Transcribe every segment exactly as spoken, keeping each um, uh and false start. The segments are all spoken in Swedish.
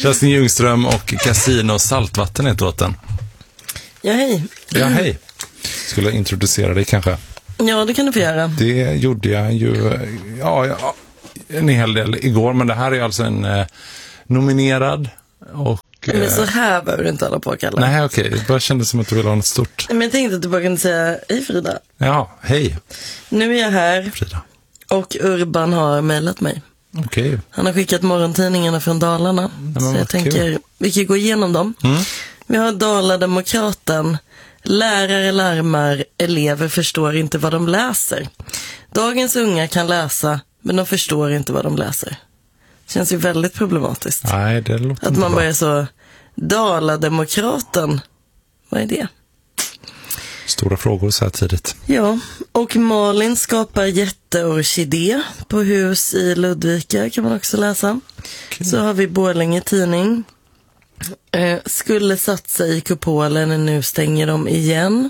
Kerstin Ljungström och Casino Saltvatten heter låten. Ja, hej. Ja, hej. Skulle jag introducera dig kanske? Ja, det kan du få göra. Det gjorde jag ju ja, ja, en hel del igår, men det här är alltså en eh, nominerad och... Eh, men så här behöver du inte hålla på, Kalle. Nej, okej. Okay. Det bara kändes som att du ville ha något stort. Men jag tänkte att du bara kunde säga, hej Frida. Ja, hej. Nu är jag här. Frida. Och Urban har mejlat mig. Okej. Okay. Han har skickat morgontidningarna från Dalarna. Nej, så jag tänker, kul. Vi kan gå igenom dem. Mm. Vi har Dala-Demokraten. Lärare larmar, elever förstår inte vad de läser. Dagens unga kan läsa, men de förstår inte vad de läser. Känns ju väldigt problematiskt. Nej, det låter att man bra. börjar så, Dala-Demokraten, vad är det? Stora frågor så här tidigt. Ja, och Malin skapar jätteorkidé på hus i Ludvika, kan man också läsa. Okay. Så har vi Borlänge tidning. Eh, skulle satsa i kupolen, nu stänger de igen.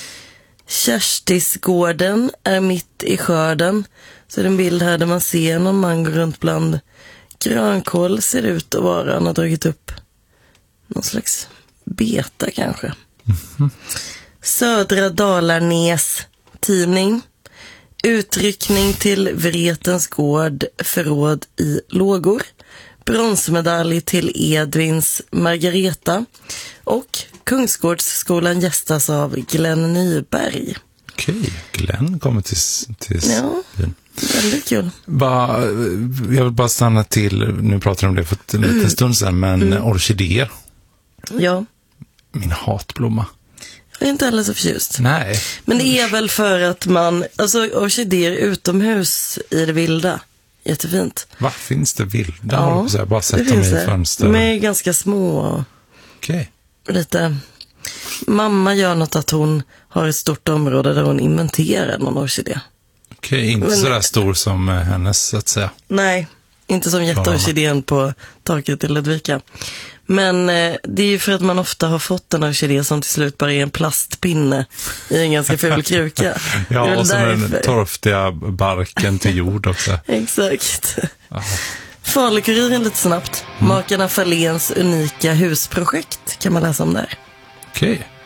Kerstisgården är mitt i skörden. Så är det en bild här där man ser någon man går runt bland grönkål, ser ut att vara. Han har dragit upp någon slags beta kanske. Mm-hmm. Södra Dalarnäs tidning. Utryckning till Vretens gård, förråd i lågor. Bronsmedalj till Edvins Margareta. Och Kungsgårdsskolan gästas av Glenn Nyberg. Okej, Glenn kommer till... till ja, väldigt kul. Ba, jag vill bara stanna till, nu pratar vi om det för en liten mm. stund sedan, men mm. orkidéer. Ja. Min hatblomma. Jag är inte heller så förtjust. Nej. Men det är väl för att man, alltså orkidéer utomhus i det vilda. Jättefint. Va, finns det vilda? Ja, jag bara sett dem i fönster. De är ganska små. Okej. Okay. Lite. Mamma gör något att hon har ett stort område där hon inventerar någon orkidé. Okej, okay, inte Men, sådär stor som hennes så att säga. Nej, inte som jätteorkidén på taket i Ludvika. Men eh, det är ju för att man ofta har fått en orkidé som till slut bara är en plastpinne i en ganska ful kruka. Ja, och så den torftiga barken till jord också. Exakt. Falu-Kuriren lite snabbt. Mm. Makarna Faléns unika husprojekt kan man läsa om där. Okej. Okay.